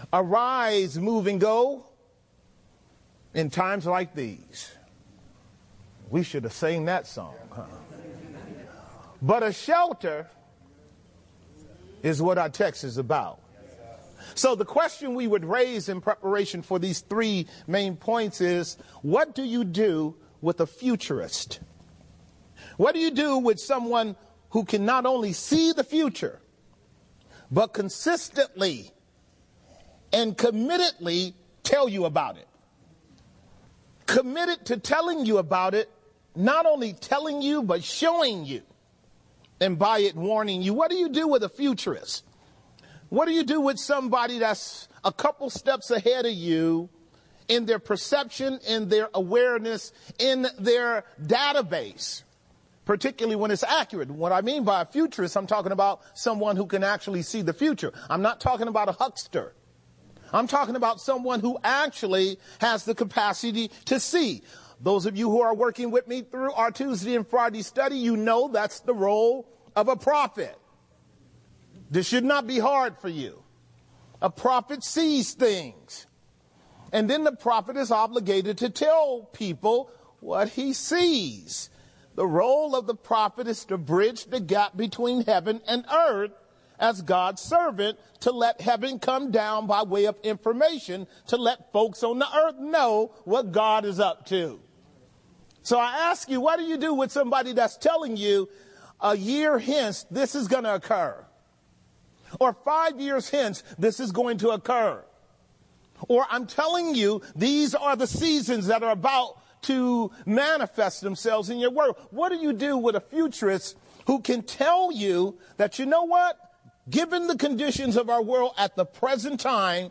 Arise, move, and go in times like these. We should have sang that song, huh? But a shelter is what our text is about. So the question we would raise in preparation for these three main points is, what do you do with a futurist? What do you do with someone who can not only see the future, but consistently and committedly tell you about it? Committed to telling you about it, not only telling you, but showing you, and by it warning you. What do you do with a futurist? What do you do with somebody that's a couple steps ahead of you in their perception, in their awareness, in their database, particularly when it's accurate? What I mean by a futurist, I'm talking about someone who can actually see the future. I'm not talking about a huckster. I'm talking about someone who actually has the capacity to see. Those of you who are working with me through our Tuesday and Friday study, you know that's the role of a prophet. This should not be hard for you. A prophet sees things. And then the prophet is obligated to tell people what he sees. The role of the prophet is to bridge the gap between heaven and earth as God's servant, to let heaven come down by way of information, to let folks on the earth know what God is up to. So I ask you, what do you do with somebody that's telling you a year hence this is going to occur? Or 5 years hence this is going to occur? Or I'm telling you these are the seasons that are about to manifest themselves in your world. What do you do with a futurist who can tell you that, you know what, given the conditions of our world at the present time,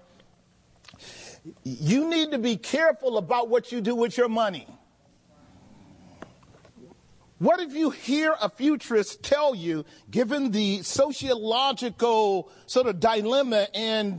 you need to be careful about what you do with your money? What if you hear a futurist tell you, given the sociological sort of dilemma and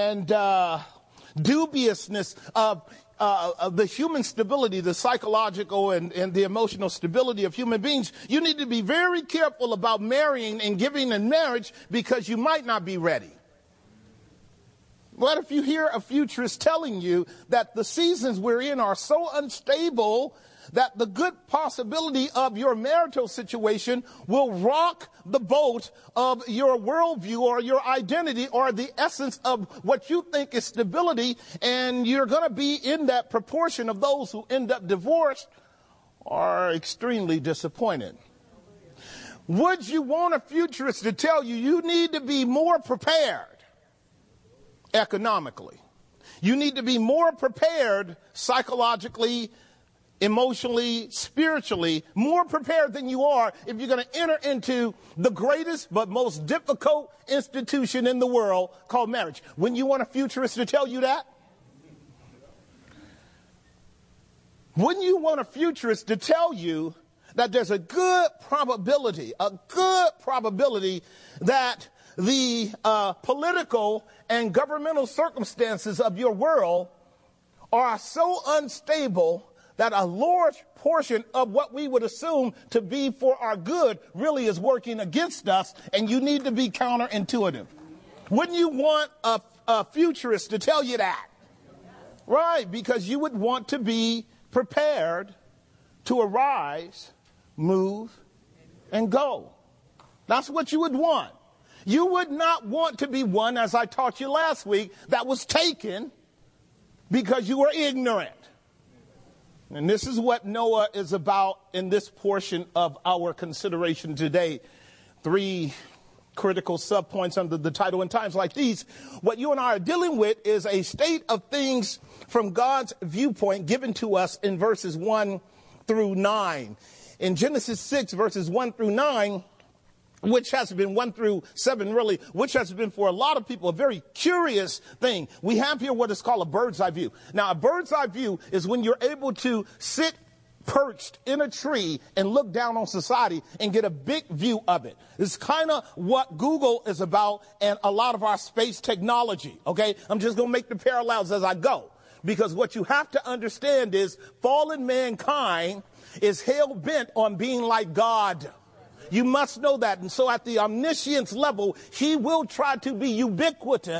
dubiousness of the human stability, the psychological and the emotional stability of human beings, you need to be very careful about marrying and giving in marriage because you might not be ready? What if you hear a futurist telling you that the seasons we're in are so unstable that the good possibility of your marital situation will rock the boat of your worldview or your identity or the essence of what you think is stability, and you're going to be in that proportion of those who end up divorced or extremely disappointed? Would you want a futurist to tell you you need to be more prepared economically? You need to be more prepared psychologically, emotionally, spiritually, more prepared than you are if you're going to enter into the greatest but most difficult institution in the world called marriage? Wouldn't you want a futurist to tell you that? Wouldn't you want a futurist to tell you that there's a good probability that the political and governmental circumstances of your world are so unstable that a large portion of what we would assume to be for our good really is working against us, and you need to be counterintuitive? Wouldn't you want a futurist to tell you that? Right, because you would want to be prepared to arise, move, and go. That's what you would want. You would not want to be one, as I taught you last week, that was taken because you were ignorant. And this is what Noah is about in this portion of our consideration today. 3 critical subpoints under the title, "In Times Like These." What you and I are dealing with is a state of things from God's viewpoint given to us in verses 1 through 9. In Genesis 6, verses 1 through 9, which has been 1 through 7 really, which has been for a lot of people a very curious thing. We have here what is called a bird's eye view. Now, a bird's eye view is when you're able to sit perched in a tree and look down on society and get a big view of it. It's kind of what Google is about and a lot of our space technology, okay? I'm just going to make the parallels as I go, because what you have to understand is fallen mankind is hell-bent on being like God. You must know that. And so at the omniscience level, he will try to be ubiquitous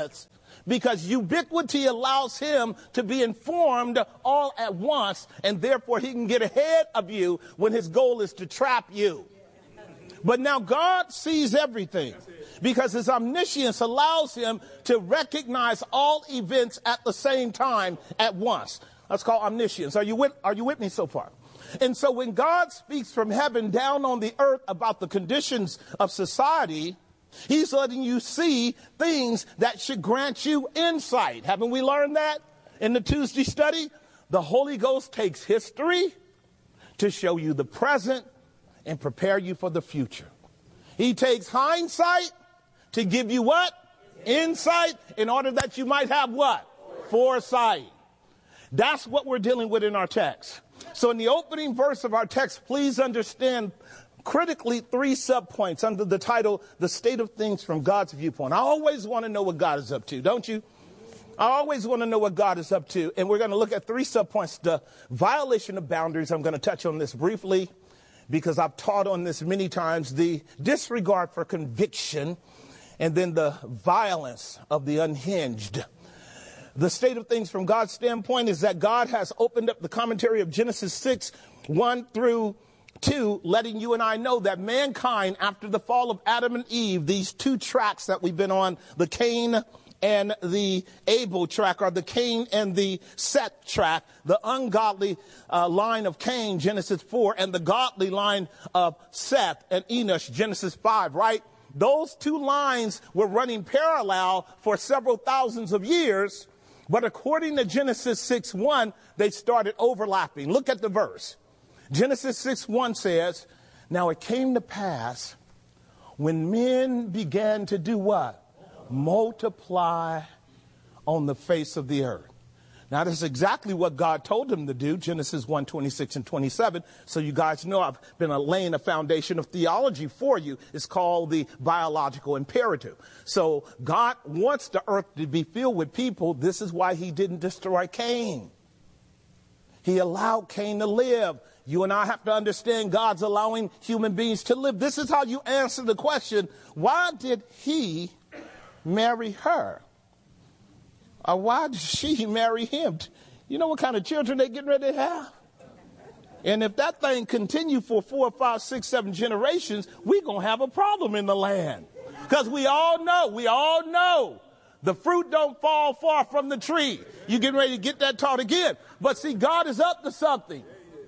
because ubiquity allows him to be informed all at once, and therefore he can get ahead of you when his goal is to trap you. But now God sees everything because his omniscience allows him to recognize all events at the same time at once. That's called omniscience. Are you with me so far? And so when God speaks from heaven down on the earth about the conditions of society, he's letting you see things that should grant you insight. Haven't we learned that in the Tuesday study? The Holy Ghost takes history to show you the present and prepare you for the future. He takes hindsight to give you what? Insight, in order that you might have what? Foresight. That's what we're dealing with in our text. So in the opening verse of our text, please understand critically 3 subpoints under the title, The State of Things from God's Viewpoint. I always want to know what God is up to, don't you? I always want to know what God is up to. And we're going to look at 3 subpoints. The violation of boundaries. I'm going to touch on this briefly because I've taught on this many times. The disregard for conviction, and then the violence of the unhinged. The state of things from God's standpoint is that God has opened up the commentary of Genesis 6, 1 through 2, letting you and I know that mankind, after the fall of Adam and Eve, these 2 tracks that we've been on, the Cain and the Abel track, or the Cain and the Seth track, the ungodly line of Cain, Genesis 4, and the godly line of Seth and Enosh, Genesis 5, right? Those 2 lines were running parallel for several thousands of years, but according to Genesis 6:1, they started overlapping. Look at the verse. Genesis 6:1 says, now it came to pass when men began to do what? Multiply on the face of the earth. Now, that's exactly what God told them to do, Genesis 1:26 and 27. So you guys know I've been laying a foundation of theology for you. It's called the biological imperative. So God wants the earth to be filled with people. This is why he didn't destroy Cain. He allowed Cain to live. You and I have to understand God's allowing human beings to live. This is how you answer the question, why did he marry her? Or why did she marry him? You know what kind of children they're getting ready to have? And if that thing continue for 4, 5, 6, 7 generations, we're going to have a problem in the land. Because we all know the fruit don't fall far from the tree. You getting ready to get that taught again. But see, God is up to something.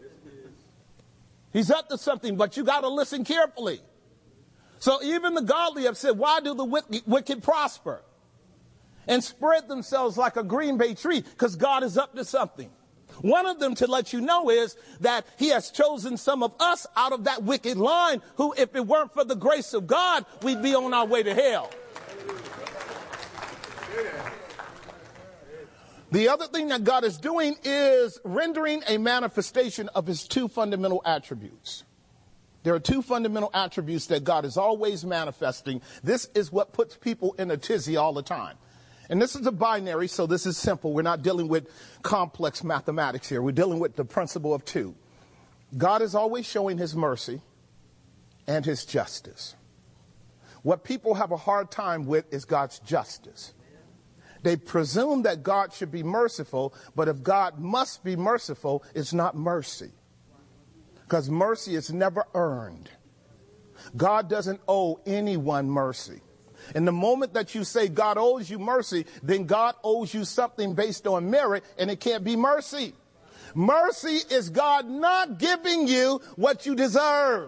He's up to something, but you got to listen carefully. So even the godly have said, why do the wicked prosper and spread themselves like a green bay tree? Because God is up to something. One of them, to let you know, is that he has chosen some of us out of that wicked line who, if it weren't for the grace of God, we'd be on our way to hell. The other thing that God is doing is rendering a manifestation of his 2 fundamental attributes. There are 2 fundamental attributes that God is always manifesting. This is what puts people in a tizzy all the time. And this is a binary, so this is simple. We're not dealing with complex mathematics here. We're dealing with the principle of 2. God is always showing his mercy and his justice. What people have a hard time with is God's justice. They presume that God should be merciful, but if God must be merciful, it's not mercy. Because mercy is never earned. God doesn't owe anyone mercy. And the moment that you say God owes you mercy, then God owes you something based on merit, and it can't be mercy. Mercy is God not giving you what you deserve.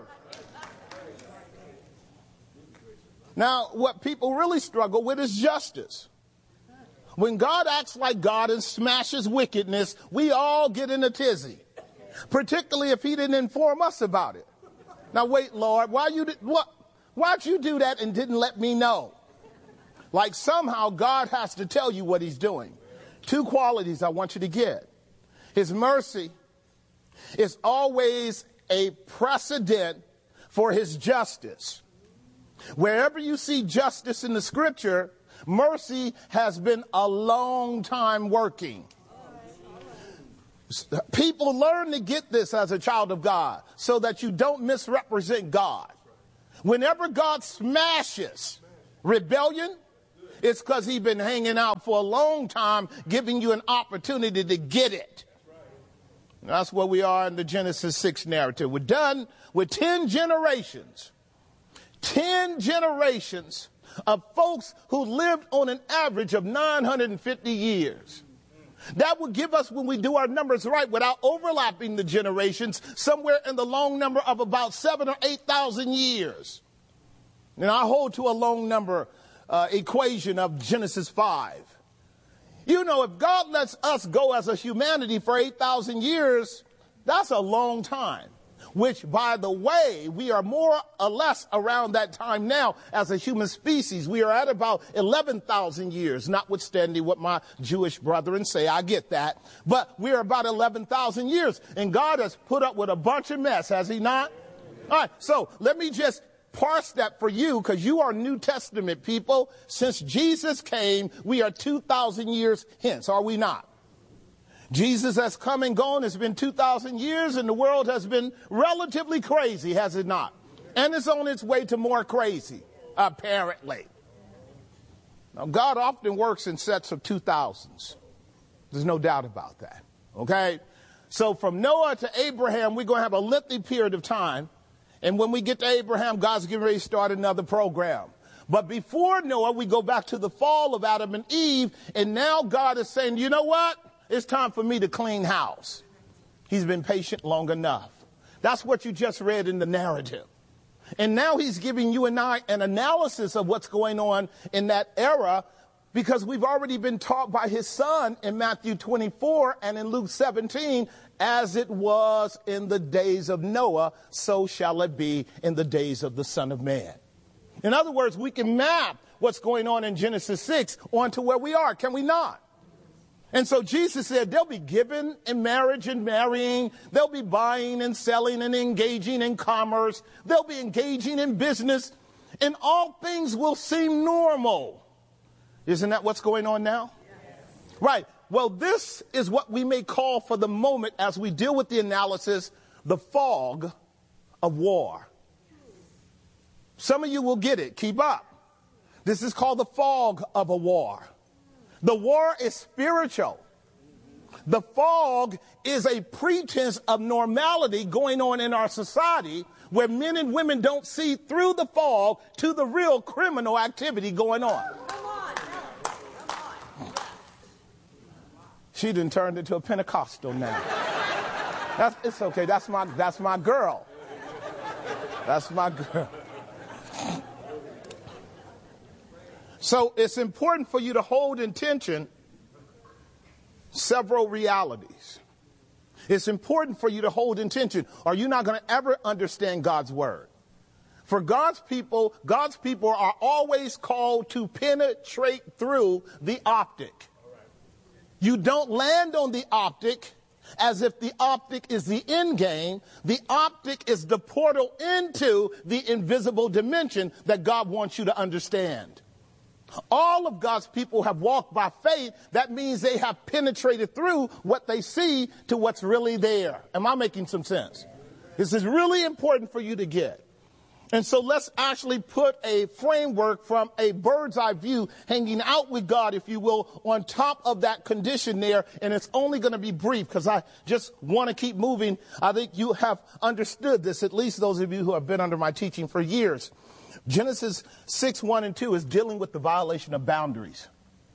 Now, what people really struggle with is justice. When God acts like God and smashes wickedness, we all get in a tizzy, particularly if he didn't inform us about it. Now, wait, Lord, why'd you do that and didn't let me know? Like somehow God has to tell you what he's doing. 2 qualities I want you to get. His mercy is always a precedent for his justice. Wherever you see justice in the scripture, mercy has been a long time working. People learn to get this as a child of God so that you don't misrepresent God. Whenever God smashes rebellion, It's because he's been hanging out for a long time, giving you an opportunity to get it. That's where we are in the Genesis 6 narrative. We're done with 10 generations. 10 generations of folks who lived on an average of 950 years. That would give us, when we do our numbers right, without overlapping the generations, somewhere in the long number of about 7,000 or 8,000 years. And I hold to a long number equation of Genesis 5. You know, if God lets us go as a humanity for 8,000 years, that's a long time. Which, by the way, we are more or less around that time now as a human species. We are at about 11,000 years, notwithstanding what my Jewish brethren say. I get that. But we're about 11,000 years. And God has put up with a bunch of mess, has he not? All right, so let me just parse that for you, because you are New Testament people. Since Jesus came, we are 2,000 years hence, are we not? Jesus has come and gone. It's been 2,000 years, and the world has been relatively crazy, has it not? And it's on its way to more crazy, apparently. Now, God often works in sets of 2000s. There's no doubt about that, okay? So from Noah to Abraham, we're going to have a lengthy period of time. And when we get to Abraham, God's getting ready to start another program. But before Noah, we go back to the fall of Adam and Eve, and now God is saying, you know what? It's time for me to clean house. He's been patient long enough. That's what you just read in the narrative. And now he's giving you and I an analysis of what's going on in that era, because we've already been taught by his son in Matthew 24 and in Luke 17, as it was in the days of Noah, so shall it be in the days of the Son of Man. In other words, we can map what's going on in Genesis 6 onto where we are, can we not? And so Jesus said they'll be given in marriage and marrying. They'll be buying and selling and engaging in commerce. They'll be engaging in business. And all things will seem normal. Isn't that what's going on now? Yes. Right. Well, this is what we may call for the moment, as we deal with the analysis, the fog of war. Some of you will get it. Keep up. This is called the fog of a war. The war is spiritual. The fog is a pretense of normality going on in our society, where men and women don't see through the fog to the real criminal activity going on. Come on. She done turned into a Pentecostal now. It's okay. That's my girl. That's my girl. So it's important for you to hold in tension several realities. It's important for you to hold in tension, or you're not going to ever understand God's word. For God's people are always called to penetrate through the optic. You don't land on the optic as if the optic is the end game. The optic is the portal into the invisible dimension that God wants you to understand. All of God's people have walked by faith. That means they have penetrated through what they see to what's really there. Am I making some sense? This is really important for you to get. And so let's actually put a framework from a bird's eye view, hanging out with God, if you will, on top of that condition there. And it's only going to be brief, because I just want to keep moving. I think you have understood this, at least those of you who have been under my teaching for years. Genesis 6, 1 and 2 is dealing with the violation of boundaries.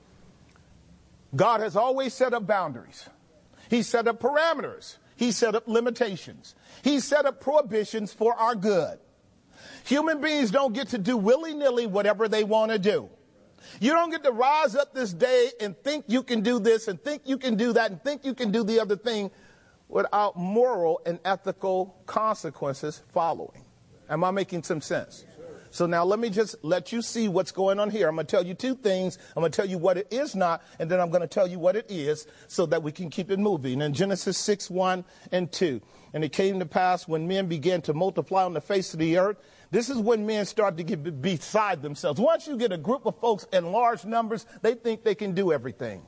God has always set up boundaries. He set up parameters. He set up limitations. He set up prohibitions for our good. Human beings don't get to do willy-nilly whatever they want to do. You don't get to rise up this day and think you can do this and think you can do that and think you can do the other thing without moral and ethical consequences following. Am I making some sense? So now let me just let you see what's going on here. I'm going to tell you two things. I'm going to tell you what it is not, and then I'm going to tell you what it is so that we can keep it moving. In Genesis 6, 1 and 2, and it came to pass when men began to multiply on the face of the earth. This is when men start to get beside themselves. Once you get a group of folks in large numbers, they think they can do everything.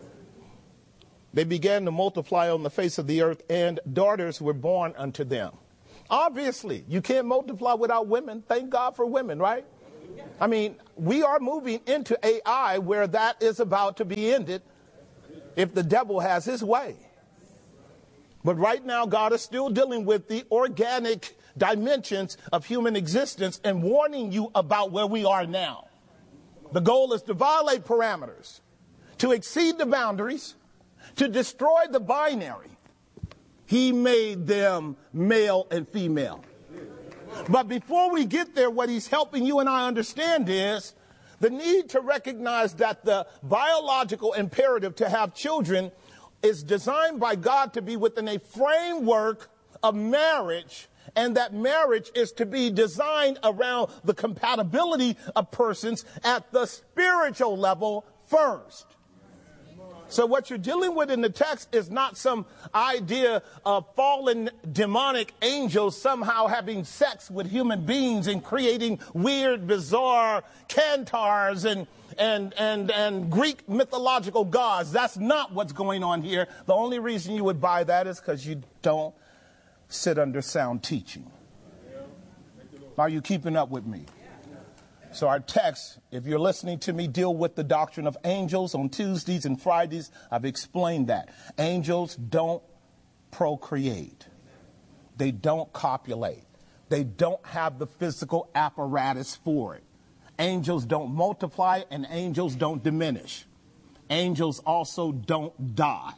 They began to multiply on the face of the earth, and daughters were born unto them. Obviously, you can't multiply without women. Thank God for women, right? I mean, we are moving into AI where that is about to be ended if the devil has his way. But right now, God is still dealing with the organic dimensions of human existence and warning you about where we are now. The goal is to violate parameters, to exceed the boundaries, to destroy the binary. He made them male and female. But before we get there, what he's helping you and I understand is the need to recognize that the biological imperative to have children is designed by God to be within a framework of marriage, and that marriage is to be designed around the compatibility of persons at the spiritual level first. So what you're dealing with in the text is not some idea of fallen demonic angels somehow having sex with human beings and creating weird, bizarre centaurs and Greek mythological gods. That's not what's going on here. The only reason you would buy that is because you don't sit under sound teaching. Are you keeping up with me? So our text, if you're listening to me, deal with the doctrine of angels on Tuesdays and Fridays. I've explained that. Angels don't procreate. They don't copulate. They don't have the physical apparatus for it. Angels don't multiply and angels don't diminish. Angels also don't die.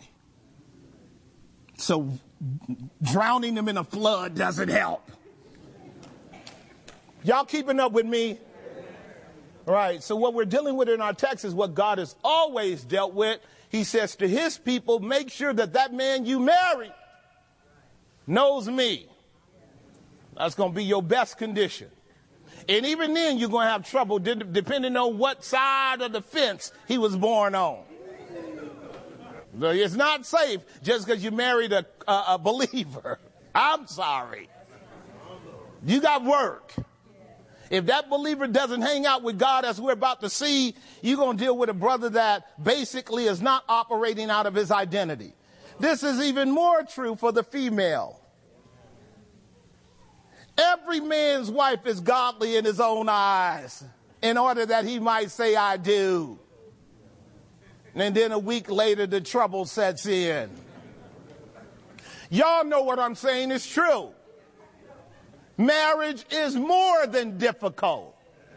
So drowning them in a flood doesn't help. Y'all keeping up with me? Right, so what we're dealing with in our text is what God has always dealt with. He says to his people, make sure that that man you marry knows me. That's going to be your best condition. And even then, you're going to have trouble depending on what side of the fence he was born on. It's not safe just because you married a believer. I'm sorry. You got work. If that believer doesn't hang out with God, as we're about to see, you're going to deal with a brother that basically is not operating out of his identity. This is even more true for the female. Every man's wife is godly in his own eyes in order that he might say, I do. And then a week later, the trouble sets in. Y'all know what I'm saying is true. Marriage is more than difficult.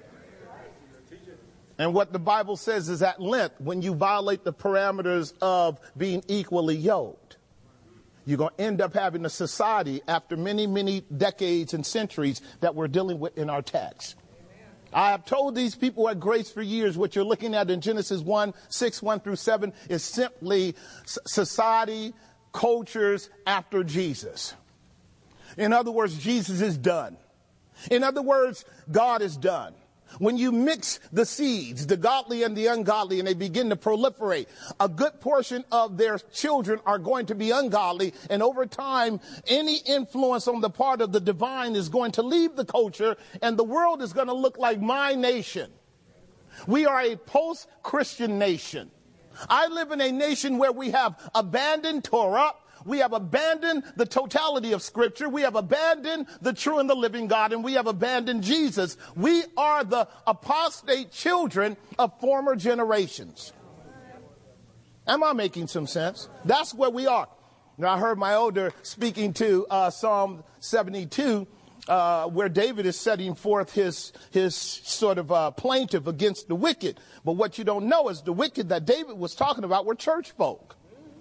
And what the Bible says is at length, when you violate the parameters of being equally yoked, you're going to end up having a society after many, many decades and centuries that we're dealing with in our text. I have told these people at Grace for years, what you're looking at in Genesis 1:6-1-7 is simply society, cultures after Jesus. In other words, Jesus is done. In other words, God is done. When you mix the seeds, the godly and the ungodly, and they begin to proliferate, a good portion of their children are going to be ungodly. And over time, any influence on the part of the divine is going to leave the culture, and the world is going to look like my nation. We are a post-Christian nation. I live in a nation where we have abandoned Torah. We have abandoned the totality of Scripture. We have abandoned the true and the living God, and we have abandoned Jesus. We are the apostate children of former generations. Am I making some sense? That's where we are. Now, I heard my elder speaking to Psalm 72, where David is setting forth his sort of plaintive against the wicked. But what you don't know is the wicked that David was talking about were church folk.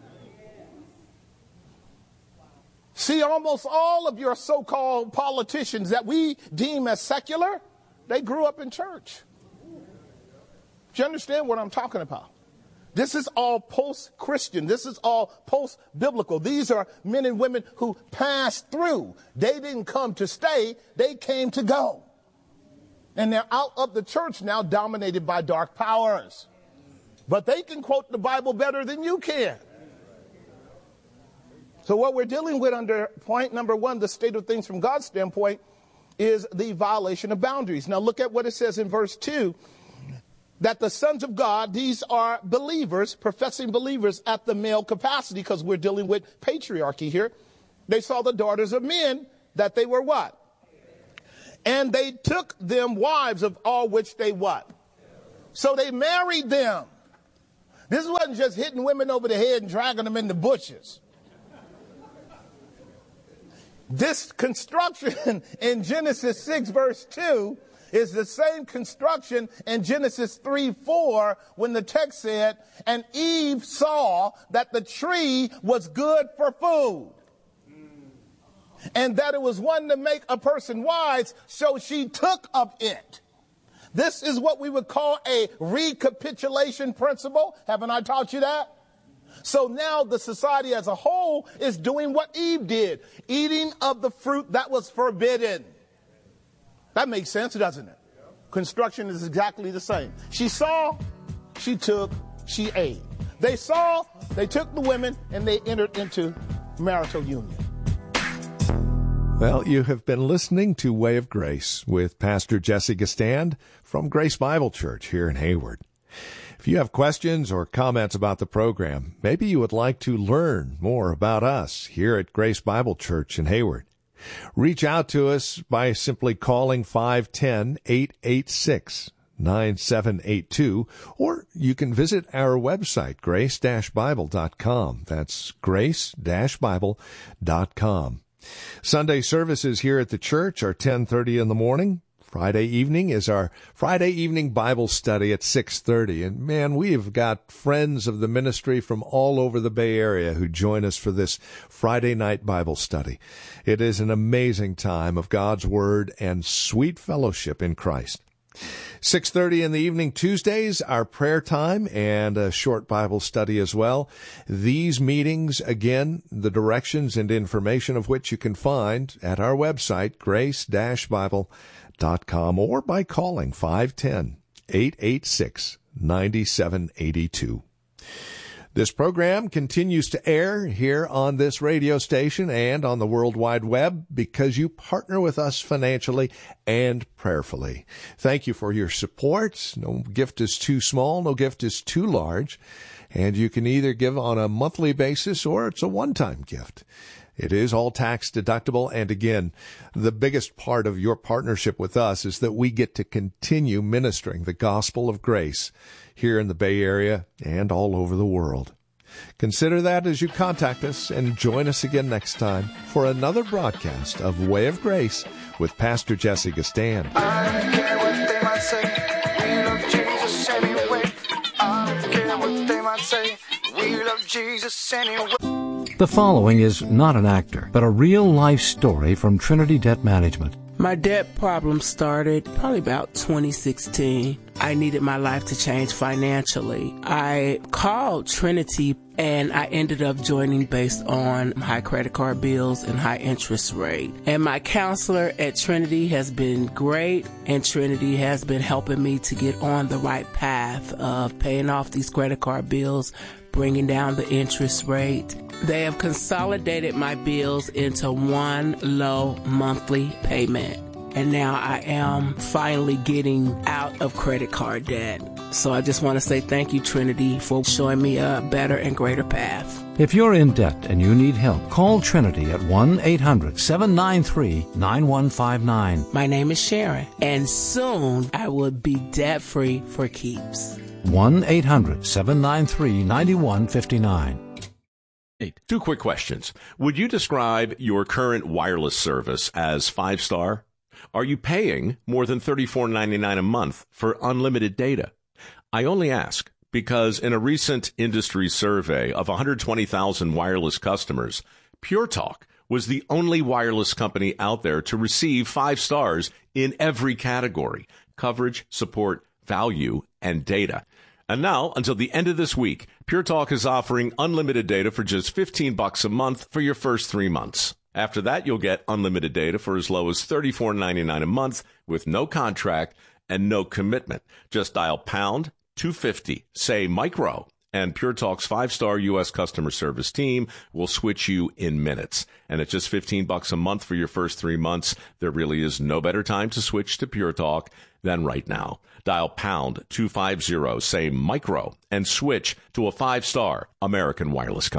See, almost all of your so-called politicians that we deem as secular, they grew up in church. Do you understand what I'm talking about? This is all post-Christian. This is all post-biblical. These are men and women who passed through. They didn't come to stay. They came to go. And they're out of the church now, dominated by dark powers. But they can quote the Bible better than you can. So what we're dealing with under point number one, the state of things from God's standpoint, is the violation of boundaries. Now look at what it says in verse 2, that the sons of God, these are believers, professing believers at the male capacity, because we're dealing with patriarchy here. They saw the daughters of men, that they were what? And they took them wives of all which they what? So they married them. This wasn't just hitting women over the head and dragging them in the bushes. This construction in Genesis 6 verse 2 is the same construction in Genesis 3:4 when the text said, and Eve saw that the tree was good for food and that it was one to make a person wise, so she took of it. This is what we would call a recapitulation principle. Haven't I taught you that? So now the society as a whole is doing what Eve did, eating of the fruit that was forbidden. That makes sense, doesn't it? Construction is exactly the same. She saw, she took, she ate. They saw, they took the women, and they entered into marital union. Well, you have been listening to Way of Grace with Pastor Jesse Gistand from Grace Bible Church here in Hayward. If you have questions or comments about the program, maybe you would like to learn more about us here at Grace Bible Church in Hayward, reach out to us by simply calling 510-886-9782, or you can visit our website, grace-bible.com. That's grace-bible.com. Sunday services here at the church are 10:30 in the morning. Friday evening is our Friday evening Bible study at 6:30. And man, we've got friends of the ministry from all over the Bay Area who join us for this Friday night Bible study. It is an amazing time of God's Word and sweet fellowship in Christ. 6:30 in the evening Tuesdays, our prayer time and a short Bible study as well. These meetings, again, the directions and information of which you can find at our website, grace-bible.com, or by calling 510-886-9782. This program continues to air here on this radio station and on the World Wide Web because you partner with us financially and prayerfully. Thank you for your support. No gift is too small, no gift is too large, and you can either give on a monthly basis or it's a one-time gift. It is all tax deductible, and again, the biggest part of your partnership with us is that we get to continue ministering the gospel of grace here in the Bay Area and all over the world. Consider that as you contact us, and join us again next time for another broadcast of Way of Grace with Pastor Jesse Gistand. I don't care what they might say, we love Jesus anyway. I don't care what they might say, we love Jesus anyway. The following is not an actor, but a real-life story from Trinity Debt Management. My debt problem started probably about 2016. I needed my life to change financially. I called Trinity and I ended up joining based on high credit card bills and high interest rate. And my counselor at Trinity has been great, and Trinity has been helping me to get on the right path of paying off these credit card bills, bringing down the interest rate. They have consolidated my bills into one low monthly payment. And now I am finally getting out of credit card debt. So I just want to say thank you, Trinity, for showing me a better and greater path. If you're in debt and you need help, call Trinity at 1-800-793-9159. My name is Sharon, and soon I will be debt-free for keeps. 1-800-793-9159. Two quick questions. Would you describe your current wireless service as 5-star? Are you paying more than $34.99 a month for unlimited data? I only ask because in a recent industry survey of 120,000 wireless customers, Pure Talk was the only wireless company out there to receive 5 stars in every category: coverage, support, value, and data. And now, until the end of this week, Pure Talk is offering unlimited data for just $15 a month for your first 3 months. After that, you'll get unlimited data for as low as $34.99 a month with no contract and no commitment. Just dial pound 250, say micro, and Pure Talk's 5-star U.S. customer service team will switch you in minutes. And at just $15 a month for your first 3 months, there really is no better time to switch to Pure Talk than right now. Dial pound 250, say micro, and switch to a 5-star American wireless company.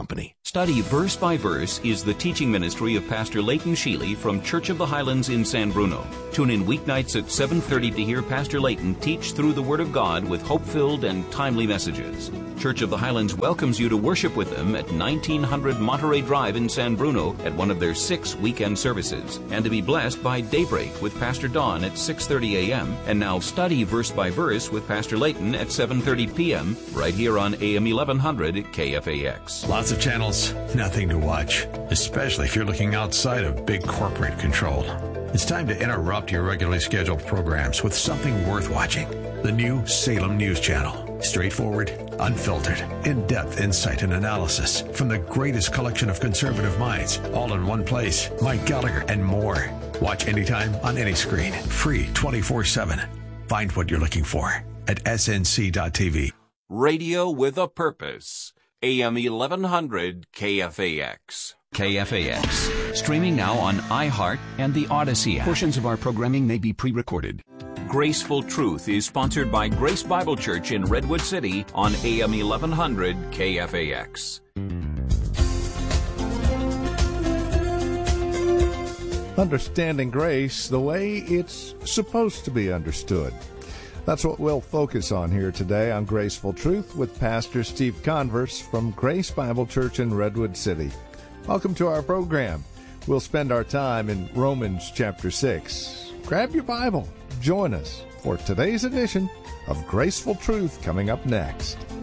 Study Verse by Verse is the teaching ministry of Pastor Leighton Sheely from Church of the Highlands in San Bruno. Tune in weeknights at 7:30 to hear Pastor Leighton teach through the Word of God with hope-filled and timely messages. Church of the Highlands welcomes you to worship with them at 1900 Monterey Drive in San Bruno at one of their 6 weekend services, and to be blessed by Daybreak with Pastor Don at 6:30 a.m. And now Study Verse by Verse with Pastor Leighton at 7:30 p.m. right here on AM 1100 KFAX. Lots of channels, nothing to watch, especially if you're looking outside of big corporate control. It's time to interrupt your regularly scheduled programs with something worth watching. The new Salem News Channel. Straightforward, unfiltered, in-depth insight and analysis from the greatest collection of conservative minds, all in one place. Mike Gallagher and more. Watch anytime on any screen. Free 24/7. Find what you're looking for at snc.tv. Radio with a Purpose. AM 1100 KFAX. KFAX. Streaming now on iHeart and the Odyssey app. Portions of our programming may be pre-recorded. Graceful Truth is sponsored by Grace Bible Church in Redwood City on AM 1100 KFAX. Understanding grace the way it's supposed to be understood. That's what we'll focus on here today on Graceful Truth with Pastor Steve Converse from Grace Bible Church in Redwood City. Welcome to our program. We'll spend our time in Romans chapter 6. Grab your Bible. Join us for today's edition of Graceful Truth coming up next.